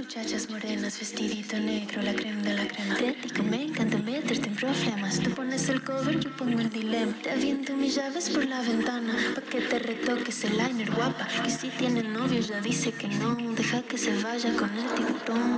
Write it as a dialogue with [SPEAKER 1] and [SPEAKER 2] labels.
[SPEAKER 1] Muchachas morenas, vestidito negro, la crema de la crema. Tético, me encanta meterte en problemas. Tú pones el cover, yo pongo el dilema. Te aviento mis llaves por la ventana, pa' que te retoques el liner, guapa. Y si tiene novio, ya dice que no. Deja que se vaya con el tiburón.